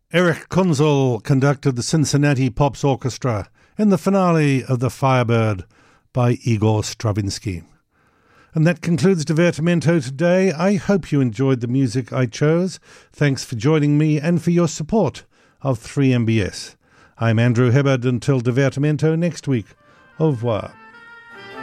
Erich Kunzel conducted the Cincinnati Pops Orchestra in the finale of The Firebird by Igor Stravinsky. And that concludes Divertimento today. I hope you enjoyed the music I chose. Thanks for joining me and for your support of 3MBS. I'm Andrew Hibbard. Until Divertimento next week. Au revoir.